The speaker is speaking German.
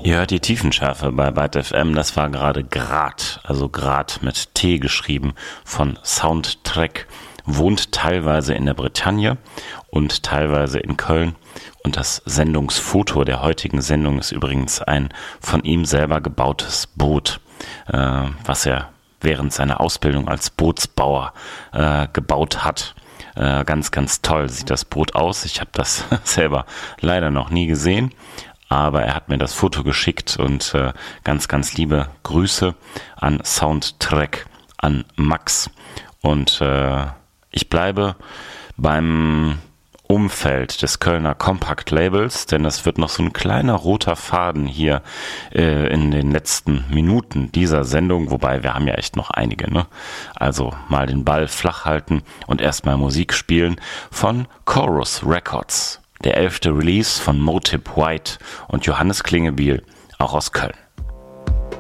Ihr hört die Tiefenschärfe bei Byte FM, das war gerade Grad, also Grad mit T geschrieben, von Soundtrack, wohnt teilweise in der Bretagne und teilweise in Köln. Und das Sendungsfoto der heutigen Sendung ist übrigens ein von ihm selber gebautes Boot, was er während seiner Ausbildung als Bootsbauer gebaut hat. Ganz, ganz toll sieht das Boot aus. Ich habe das selber leider noch nie gesehen, aber er hat mir das Foto geschickt und ganz, ganz liebe Grüße an Soundtrack, an Max. Und ich bleibe beim Umfeld des Kölner Compact Labels, denn das wird noch so ein kleiner roter Faden hier in den letzten Minuten dieser Sendung, wobei wir haben ja echt noch einige, ne? Also mal den Ball flach halten und erstmal Musik spielen von Chorus Records, der 11. Release von Motive White und Johannes Klingebiel, auch aus Köln.